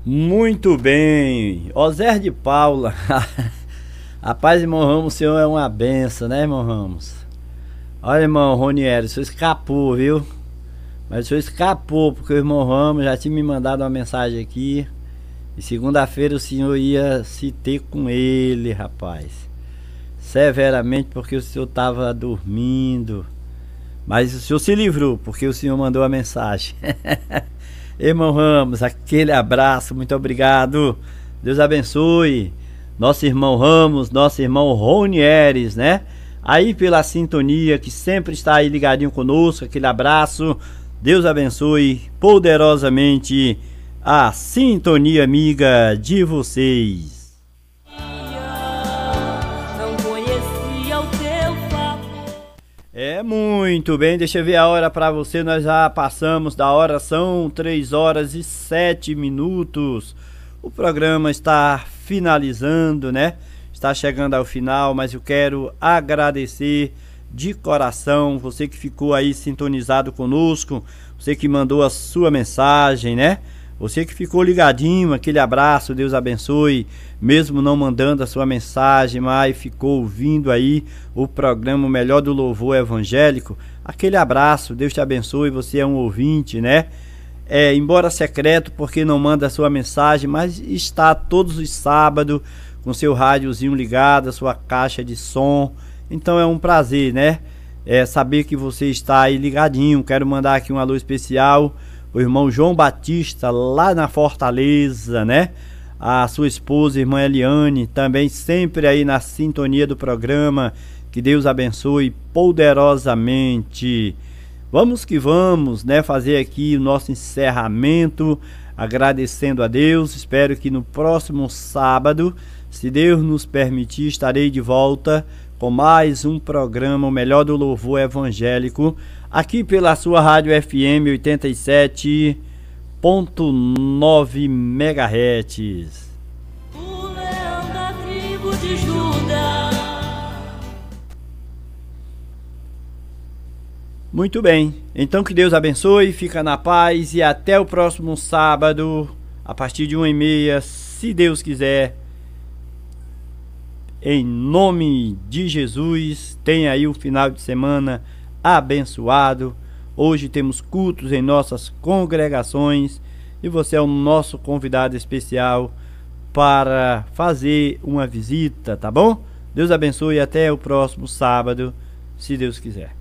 Muito bem, Oséias de Paula. Rapaz, irmão Ramos, o senhor é uma benção, né, irmão Ramos? Olha, irmão Ronieri, o senhor escapou, viu? Mas o senhor escapou, porque o irmão Ramos já tinha me mandado uma mensagem aqui. E segunda-feira o senhor ia se ter com ele, rapaz. Severamente, porque o senhor estava dormindo. Mas o senhor se livrou, porque o senhor mandou a mensagem. Irmão Ramos, aquele abraço, muito obrigado. Deus abençoe. Nosso irmão Ramos, nosso irmão Ronieres, né? Aí pela sintonia que sempre está aí ligadinho conosco, aquele abraço. Deus abençoe poderosamente a sintonia amiga de vocês. Muito bem, deixa eu ver a hora para você, nós já passamos da hora, são 3 horas e 7 minutos. O programa está finalizando, né? Está chegando ao final, mas eu quero agradecer de coração você que ficou aí sintonizado conosco, você que mandou a sua mensagem, né? Você que ficou ligadinho, aquele abraço, Deus abençoe, mesmo não mandando a sua mensagem, mas ficou ouvindo aí o programa Melhor do Louvor Evangélico, aquele abraço, Deus te abençoe, você é um ouvinte, né? Embora secreto, porque não manda a sua mensagem, mas está todos os sábados com seu rádiozinho ligado, a sua caixa de som, então é um prazer, né? Saber que você está aí ligadinho. Quero mandar aqui um alô especial o irmão João Batista, lá na Fortaleza, né? A sua esposa, irmã Eliane, também sempre aí na sintonia do programa. Que Deus abençoe poderosamente. Vamos que vamos, né? Fazer aqui o nosso encerramento, agradecendo a Deus. Espero que no próximo sábado, se Deus nos permitir, estarei de volta com mais um programa, o Melhor do Louvor Evangélico, aqui pela sua rádio FM 87.9 MHz. O leão da tribo de Judá. Muito bem, então que Deus abençoe, fica na paz e até o próximo sábado, a partir de 1h30, se Deus quiser. Em nome de Jesus, tenha aí um final de semana abençoado. Hoje temos cultos em nossas congregações e você é o nosso convidado especial para fazer uma visita, tá bom? Deus abençoe e até o próximo sábado, se Deus quiser.